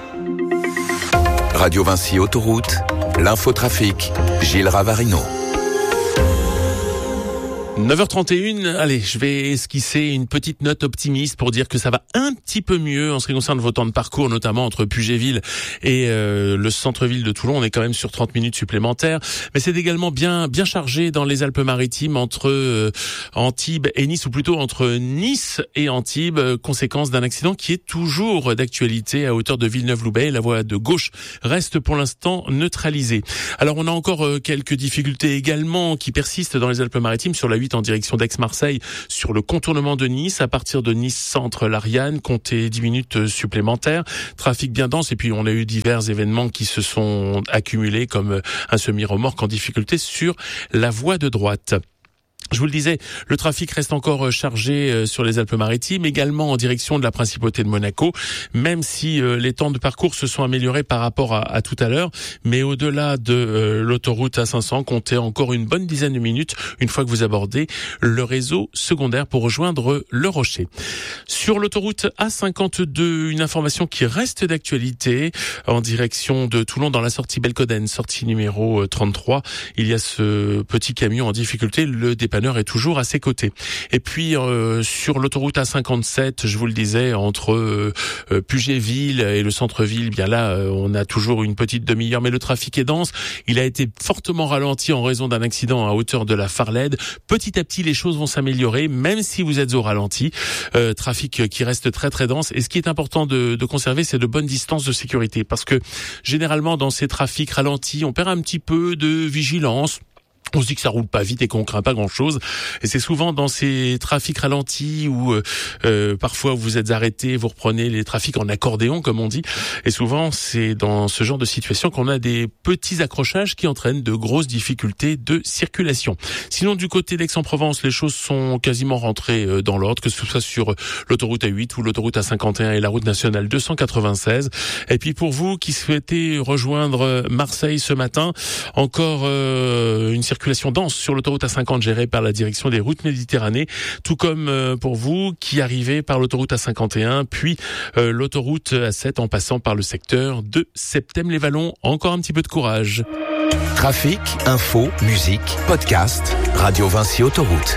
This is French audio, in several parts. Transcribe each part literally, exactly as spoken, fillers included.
Radio Vinci Autoroute, l'infotrafic, Gilles Ravarino. neuf heures trente et une, allez, je vais esquisser une petite note optimiste pour dire que ça va un petit peu mieux en ce qui concerne vos temps de parcours, notamment entre Puget-Ville et euh, le centre-ville de Toulon. On est quand même sur trente minutes supplémentaires, mais c'est également bien bien chargé dans les Alpes-Maritimes entre euh, Antibes et Nice, ou plutôt entre Nice et Antibes, euh, conséquence d'un accident qui est toujours d'actualité à hauteur de Villeneuve-Loubet. La voie de gauche reste pour l'instant neutralisée. Alors on a encore euh, quelques difficultés également qui persistent dans les Alpes-Maritimes sur la huit en direction d'Aix-Marseille, sur le contournement de Nice, à partir de Nice Centre Lariane, comptez dix minutes supplémentaires. Trafic bien dense, et puis on a eu divers événements qui se sont accumulés, comme un semi-remorque en difficulté sur la voie de droite. Je vous le disais, le trafic reste encore chargé sur les Alpes-Maritimes, également en direction de la Principauté de Monaco, même si les temps de parcours se sont améliorés par rapport à, à tout à l'heure. Mais au-delà de euh, l'autoroute A cinq cents, comptez encore une bonne dizaine de minutes une fois que vous abordez le réseau secondaire pour rejoindre Le Rocher. Sur l'autoroute A cinquante-deux, une information qui reste d'actualité en direction de Toulon, dans la sortie Belcoden, sortie numéro trente-trois. Il y a ce petit camion en difficulté, le dépanneur est toujours à ses côtés. Et puis euh, sur l'autoroute A cinquante-sept, je vous le disais, entre euh, Puget-Ville et le centre-ville, bien là euh, on a toujours une petite demi-heure, mais le trafic est dense. Il a été fortement ralenti en raison d'un accident à hauteur de la Farlède. Petit à petit, les choses vont s'améliorer, même si vous êtes au ralenti. Euh, trafic qui reste très très dense. Et ce qui est important de, de conserver, c'est de bonnes distances de sécurité, parce que généralement dans ces trafics ralentis, on perd un petit peu de vigilance. On se dit que ça roule pas vite et qu'on craint pas grand-chose. Et c'est souvent dans ces trafics ralentis où euh, parfois vous êtes arrêté, vous reprenez les trafics en accordéon, comme on dit. Et souvent, c'est dans ce genre de situation qu'on a des petits accrochages qui entraînent de grosses difficultés de circulation. Sinon, du côté d'Aix-en-Provence, les choses sont quasiment rentrées dans l'ordre, que ce soit sur l'autoroute A huit ou l'autoroute A cinquante et un et la route nationale deux cent quatre-vingt-seize. Et puis pour vous qui souhaitez rejoindre Marseille ce matin, encore euh, une circulation circulation dense sur l'autoroute A cinquante gérée par la direction des routes Méditerranée, tout comme euh, pour vous qui arrivez par l'autoroute A cinquante et un, puis euh, l'autoroute A sept en passant par le secteur de Septème-les-Vallons. Encore un petit peu de courage. Trafic, info, musique, podcast, Radio Vinci Autoroute.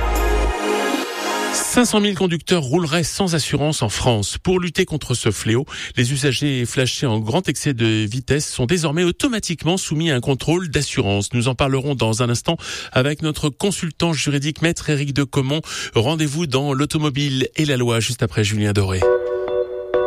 cinq cent mille conducteurs rouleraient sans assurance en France. Pour lutter contre ce fléau, les usagers flashés en grand excès de vitesse sont désormais automatiquement soumis à un contrôle d'assurance. Nous en parlerons dans un instant avec notre consultant juridique, maître Éric Decomont. Rendez-vous dans l'automobile et la loi juste après Julien Doré.